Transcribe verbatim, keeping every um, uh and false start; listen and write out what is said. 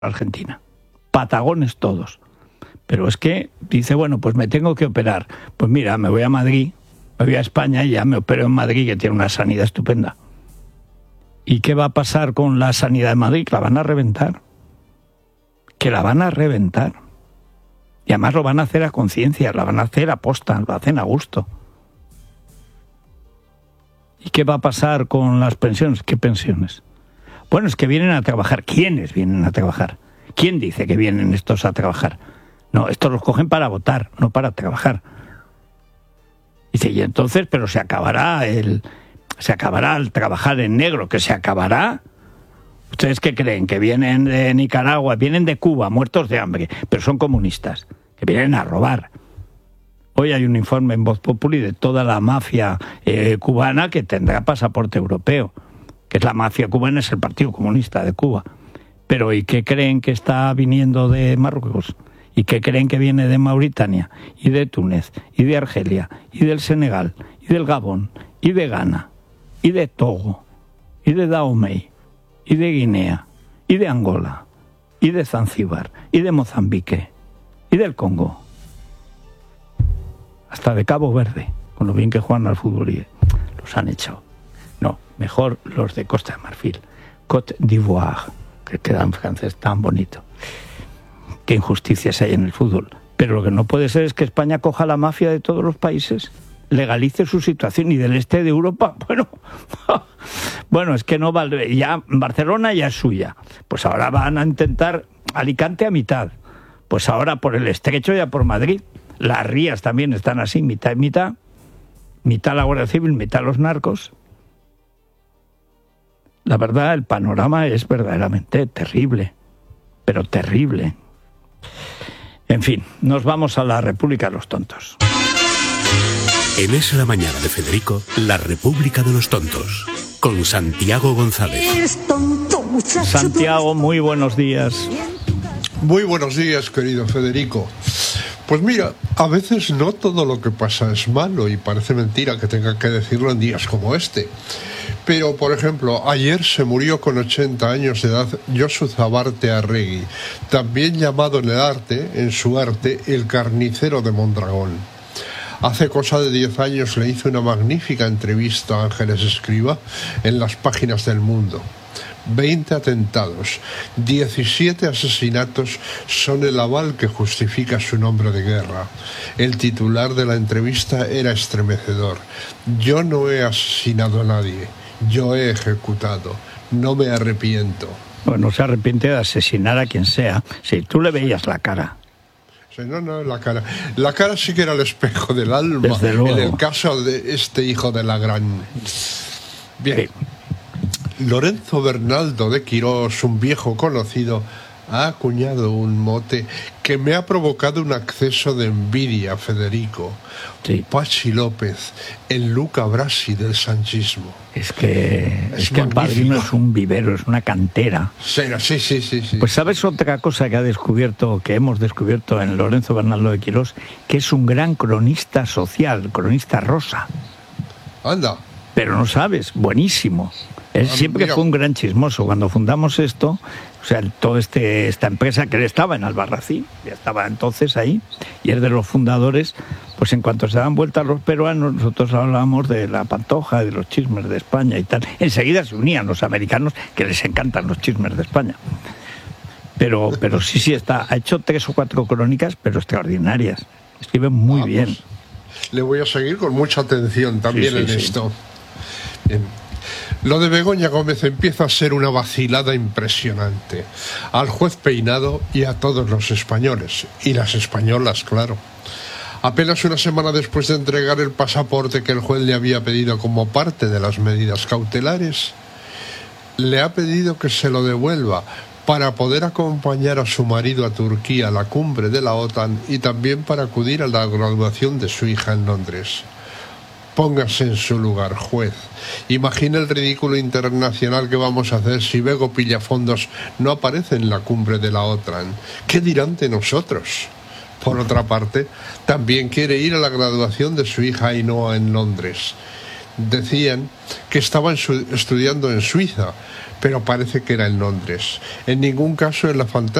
Argentina. Patagones todos. Pero es que dice, bueno, pues me tengo que operar. Pues mira, me voy a Madrid, me voy a España y ya me opero en Madrid, que tiene una sanidad estupenda. ¿Y qué va a pasar con la sanidad de Madrid? Que la van a reventar. Que la van a reventar. Y además lo van a hacer a conciencia, la van a hacer a posta, lo hacen a gusto. ¿Y qué va a pasar con las pensiones? ¿Qué pensiones? Bueno, es que vienen a trabajar. ¿Quiénes vienen a trabajar? ¿Quién dice que vienen estos a trabajar? No, estos los cogen para votar, no para trabajar. Dice, y entonces, pero se acabará el, se acabará el trabajar en negro, que se acabará. ¿Ustedes qué creen? Que vienen de Nicaragua, vienen de Cuba, muertos de hambre, pero son comunistas, que vienen a robar. Hoy hay un informe en Voz Populi de toda la mafia eh, cubana que tendrá pasaporte europeo, que es la mafia cubana, es el Partido Comunista de Cuba. Pero ¿y qué creen que está viniendo de Marruecos? ¿Y qué creen que viene de Mauritania, y de Túnez, y de Argelia, y del Senegal, y del Gabón, y de Ghana, y de Togo, y de Dahomey, y de Guinea, y de Angola, y de Zanzíbar, y de Mozambique, y del Congo? Hasta de Cabo Verde, con lo bien que juegan al fútbol, y los han echado. No, mejor los de Costa de Marfil, Côte d'Ivoire, que queda en francés tan bonito. Qué injusticias hay en el fútbol. Pero lo que no puede ser es que España coja la mafia de todos los países, legalice su situación, y del este de Europa, bueno, bueno, es que no vale, ya Barcelona ya es suya, pues ahora van a intentar Alicante a mitad, pues ahora por el Estrecho ya por Madrid, las rías también están así, mitad y mitad, mitad la Guardia Civil, mitad los narcos. La verdad, el panorama es verdaderamente terrible, pero terrible. En fin, nos vamos a la República de los Tontos. En Es la Mañana de Federico, la República de los Tontos, con Santiago González. Santiago, muy buenos días. Muy buenos días, querido Federico. Pues mira, a veces no todo lo que pasa es malo, y parece mentira que tenga que decirlo en días como este. Pero, por ejemplo, ayer se murió con ochenta años de edad Josu Zabarte Arregui, también llamado en el arte, en su arte, el carnicero de Mondragón. Hace cosa de diez años le hizo una magnífica entrevista a Ángeles Escriba en las páginas del Mundo. veinte atentados, diecisiete asesinatos son el aval que justifica su nombre de guerra. El titular de la entrevista era estremecedor. Yo no he asesinado a nadie, yo he ejecutado, no me arrepiento. Bueno, se arrepiente de asesinar a quien sea. Si tú le veías la cara. Sí, no, no, la cara. La cara sí que era el espejo del alma. Desde luego. En el caso de este hijo de la gran... Bien. Sí. Lorenzo Bernaldo de Quirós, un viejo conocido, ha acuñado un mote que me ha provocado un acceso de envidia, Federico. Sí. Pachi López, el Luca Brasi del sanchismo. Es que, es, es que el Padrino es un vivero, es una cantera. Sí, sí, sí, sí, sí. Pues ¿sabes otra cosa que ha descubierto, que hemos descubierto en Lorenzo Bernaldo de Quirós? Que es un gran cronista social, cronista rosa. Anda. Pero no sabes, buenísimo. Él siempre fue un gran chismoso. Cuando fundamos esto, o sea, toda este, esta empresa que él estaba en Albarracín, ya estaba entonces ahí, y es de los fundadores, pues en cuanto se dan vuelta los peruanos, nosotros hablábamos de la Pantoja, de los chismes de España y tal. Enseguida se unían los americanos, que les encantan los chismes de España. Pero, pero sí, sí, está, ha hecho tres o cuatro crónicas, pero extraordinarias. Escribe muy Vamos. bien. Le voy a seguir con mucha atención también sí, sí, en sí. esto. Bien. Lo de Begoña Gómez empieza a ser una vacilada impresionante. Al juez Peinado y a todos los españoles. Y las españolas, claro. Apenas una semana después de entregar el pasaporte que el juez le había pedido como parte de las medidas cautelares, le ha pedido que se lo devuelva para poder acompañar a su marido a Turquía a la cumbre de la OTAN y también para acudir a la graduación de su hija en Londres. Póngase en su lugar, juez. Imagina el ridículo internacional que vamos a hacer si Bego Pillafondos no aparece en la cumbre de la OTAN. ¿Qué dirán de nosotros? Por otra parte, también quiere ir a la graduación de su hija Ainhoa en Londres. Decían que estaba en su, estudiando en Suiza, pero parece que era en Londres. En ningún caso en la fantástica